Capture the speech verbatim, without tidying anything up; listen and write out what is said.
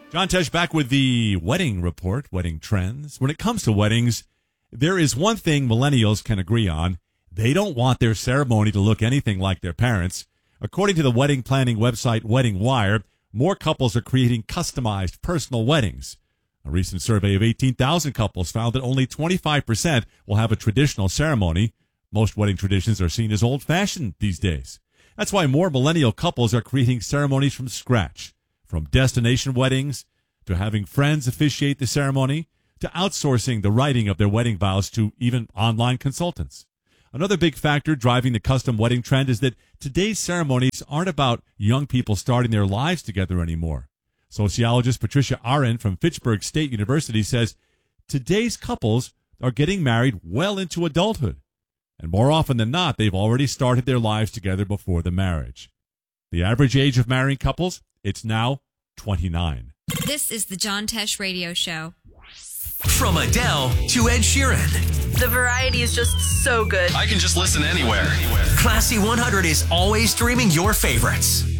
John Tesh back with the wedding report, wedding trends. When it comes to weddings, there is one thing millennials can agree on. They don't want their ceremony to look anything like their parents. According to the wedding planning website Wedding Wire, more couples are creating customized personal weddings. A recent survey of eighteen thousand couples found that only twenty-five percent will have a traditional ceremony. Most wedding traditions are seen as old-fashioned these days. That's why more millennial couples are creating ceremonies from scratch. From destination weddings, to having friends officiate the ceremony, to outsourcing the writing of their wedding vows to even online consultants. Another big factor driving the custom wedding trend is that today's ceremonies aren't about young people starting their lives together anymore. Sociologist Patricia Aren from Fitchburg State University says today's couples are getting married well into adulthood. And more often than not, they've already started their lives together before the marriage. The average age of marrying couples, it's now twenty-nine. This is the John Tesh Radio Show. From Adele to Ed Sheeran. The variety is just so good. I can just listen anywhere. Classy one hundred is always streaming your favorites.